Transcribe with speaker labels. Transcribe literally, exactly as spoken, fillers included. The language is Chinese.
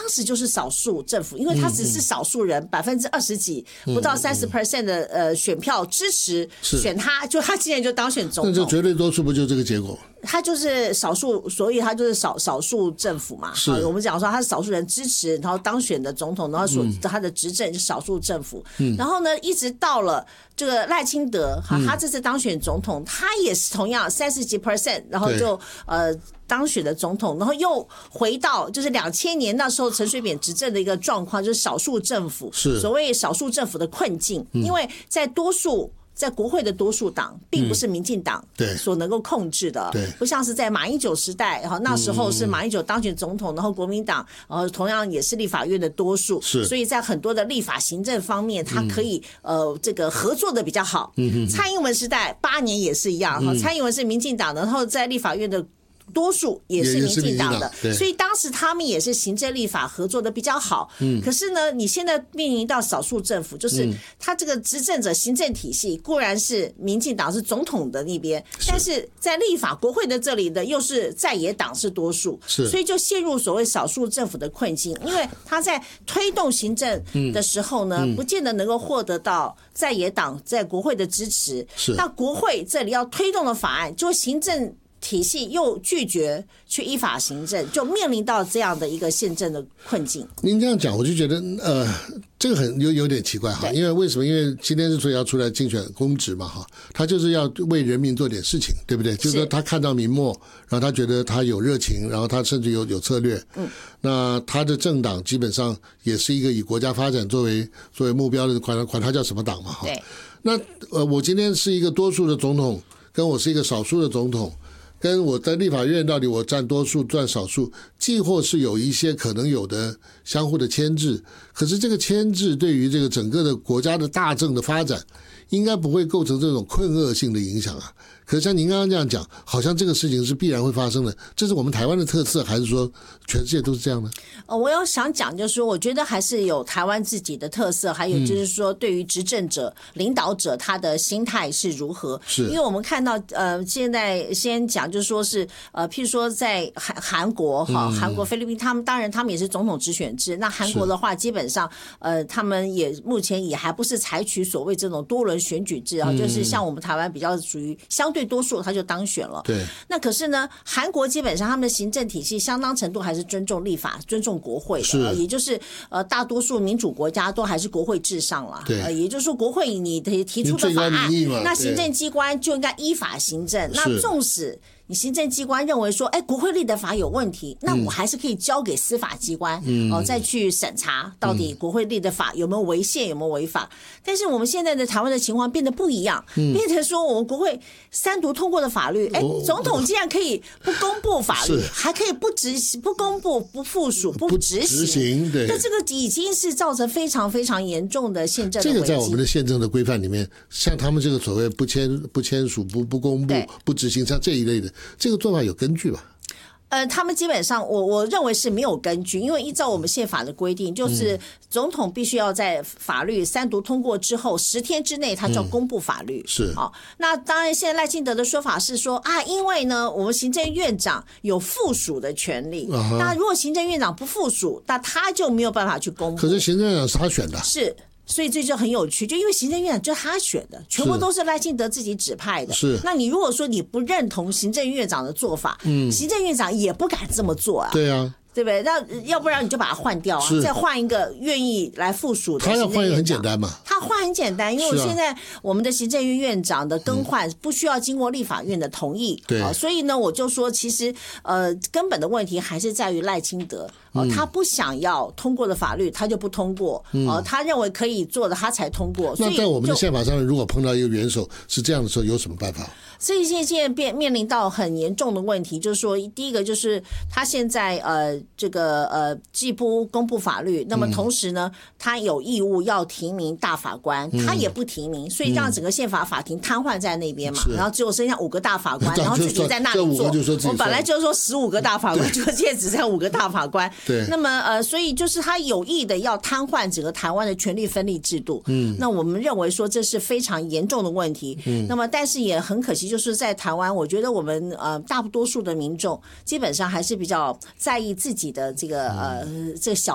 Speaker 1: 当时就是少数政府，因为他只是少数人，百分之二十几，不到三十 percent 的呃选票支持选他，就他竟然就当选总统，
Speaker 2: 那就绝对多数不就这个结果？
Speaker 1: 他就是少数，所以他就是少少数政府嘛。
Speaker 2: 是
Speaker 1: 我们讲说他是少数人支持，然后当选的总统，然后所他的执政是少数政府。嗯、然后呢，一直到了这个赖清德，哈，他这次当选总统，他也是同样三十几 percent， 然后就呃。当选的总统，然后又回到就是两千年那时候陈水扁执政的一个状况，就是少数政府，
Speaker 2: 是所
Speaker 1: 谓少数政府的困境，嗯、因为在多数。在国会的多数党并不是民进党所能够控制的，
Speaker 2: 对，
Speaker 1: 不像是在马英九时代，然后那时候是马英九当选总统，然后国民党呃同样也是立法院的多数，
Speaker 2: 是，
Speaker 1: 所以在很多的立法行政方面，它可以呃这个合作的比较好。蔡英文时代八年也是一样，哈，蔡英文是民进党的，然后在立法院的。多数也是民进党的，所以当时他们也是行政立法合作的比较好。嗯，可是呢，你现在面临到少数政府，就是他这个执政者行政体系固然是民进党是总统的那边，但是在立法国会的这里的又是在野党是多数，所以就陷入所谓少数政府的困境。因为他在推动行政的时候呢，不见得能够获得到在野党在国会的支持。那国会这里要推动的法案，就行政。体系又拒绝去依法行政，就面临到这样的一个宪政的困境。
Speaker 2: 您这样讲，我就觉得呃，这个很有有点奇怪哈。因为为什么？因为今天之所以要出来竞选公职嘛哈，他就是要为人民做点事情，对不对？就是说他看到民末，然后他觉得他有热情，然后他甚至有有策略。嗯，那他的政党基本上也是一个以国家发展作为作为目标的，管管他叫什么党嘛哈。
Speaker 1: 对。
Speaker 2: 那呃，我今天是一个多数的总统，跟我是一个少数的总统。跟我在立法院到底我占多数占少数，既或是有一些可能有的相互的牵制，可是这个牵制对于这个整个的国家的大政的发展，应该不会构成这种困厄性的影响啊。可是像您刚刚这样讲，好像这个事情是必然会发生的，这是我们台湾的特色，还是说全世界都是这样呢？
Speaker 1: 呃，我要想讲就是说，我觉得还是有台湾自己的特色，还有就是说，对于执政者、嗯、领导者他的心态是如何？
Speaker 2: 是，
Speaker 1: 因为我们看到呃，现在先讲就是说是呃，譬如说在韩韩国哈，韩国、菲律宾，他们当然他们也是总统直选制，那韩国的话，基本上呃，他们也目前也还不是采取所谓这种多轮选举制啊，嗯、就是像我们台湾比较属于相对多数他就当选了。
Speaker 2: 对。
Speaker 1: 那可是呢，韩国基本上他们的行政体系相当程度还是尊重立法、尊重国会的，
Speaker 2: 是
Speaker 1: 也就是呃大多数民主国家都还是国会至上了。
Speaker 2: 对。
Speaker 1: 呃，也就是说，国会你提出的法案，那行政机关就应该依法行政。那纵使你行政机关认为说，哎，国会立的法有问题，那我还是可以交给司法机关，嗯，哦，再去审查到底国会立的法有没有违宪，有没有违法。但是我们现在的台湾的情况变得不一样，嗯、变成说我们国会三读通过的法律，哎，总统竟然可以不公布法律，还可以不执行、不公布、不附属、不执行。
Speaker 2: 执行对，
Speaker 1: 那这个已经是造成非常非常严重的宪政的危机。
Speaker 2: 这个在我们的宪政的规范里面，像他们这个所谓不签、不签署、不不公布、不执行，像这一类的。这个做法有根据吧？
Speaker 1: 呃，他们基本上我我认为是没有根据，因为依照我们宪法的规定，就是总统必须要在法律三读通过之后十天之内，他就要公布法律。嗯、
Speaker 2: 是
Speaker 1: 好、哦，那当然，现在赖清德的说法是说啊，因为呢，我们行政院长有附属的权利，啊、那如果行政院长不附属，那他就没有办法去公布。
Speaker 2: 可是行政院长是他选的，
Speaker 1: 是。所以这就很有趣，就因为行政院长就是他选的，全部都是赖清德自己指派的。
Speaker 2: 是，
Speaker 1: 那你如果说你不认同行政院长的做法，嗯，行政院长也不敢这么做啊。
Speaker 2: 对啊。
Speaker 1: 对不对？那要不然你就把它换掉啊，再换一个愿意来附属的。
Speaker 2: 他要换一个很简单嘛？
Speaker 1: 他换很简单，因为我现在我们的行政院院长的更换不需要经过立法院的同意，
Speaker 2: 对、
Speaker 1: 啊，所以呢，我就说其实呃根本的问题还是在于赖清德，呃嗯、他不想要通过的法律他就不通过，嗯呃、他认为可以做的他才通过。
Speaker 2: 那在我们的宪法上面，如果碰到一个元首是这样的时候，有什么办法？
Speaker 1: 所以现在面面临到很严重的问题，就是说，第一个就是他现在呃这个呃既不公布法律，那么同时呢，他有义务要提名大法官，他也不提名，所以让整个宪法法庭瘫痪在那边嘛，然后只有剩下五个大法官，然后自己在那里做。我们本来就是说十五个大法官，就现在只剩五个大法官。
Speaker 2: 对。
Speaker 1: 那么呃，所以就是他有意的要瘫痪整个台湾的权力分立制度。嗯。那我们认为说这是非常严重的问题。嗯。那么但是也很可惜。就是在台湾，我觉得我们呃大多数的民众基本上还是比较在意自己的这个呃这个小。